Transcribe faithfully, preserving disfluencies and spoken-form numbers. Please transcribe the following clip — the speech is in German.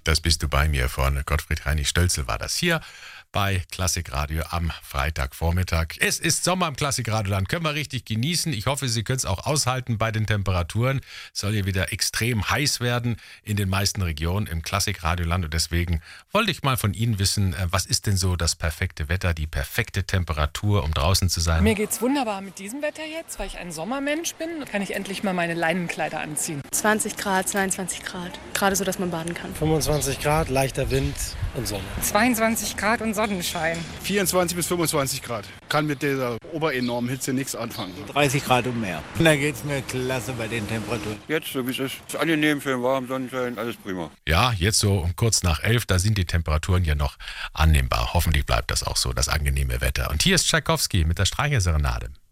Das bist du bei mir von Gottfried Heinrich Stölzel war das hier bei Klassikradio am Freitagvormittag. Es ist Sommer im Klassikradioland, können wir richtig genießen. Ich hoffe, Sie können es auch aushalten bei den Temperaturen. Es soll hier wieder extrem heiß werden in den meisten Regionen im Klassikradioland. Und deswegen wollte ich mal von Ihnen wissen, was ist denn so das perfekte Wetter, die perfekte Temperatur, um draußen zu sein? Mir geht's wunderbar mit diesem Wetter jetzt, weil ich ein Sommermensch bin. Kann ich endlich mal meine Leinenkleider anziehen. zwanzig Grad, zweiundzwanzig Grad. Gerade so, dass man baden kann. fünfundzwanzig Grad, leichter Wind und Sonne. zweiundzwanzig Grad und Sonnenschein. vierundzwanzig bis fünfundzwanzig Grad. Kann mit dieser oberenormen Hitze nichts anfangen. dreißig Grad und mehr. Da geht's mir klasse bei den Temperaturen. Jetzt, so wie es ist. Ist angenehm, schön warm, Sonnenschein, alles prima. Ja, jetzt so um kurz nach elf, da sind die Temperaturen ja noch annehmbar. Hoffentlich bleibt das auch so, das angenehme Wetter. Und hier ist Tschaikowski mit der Streicherserenade.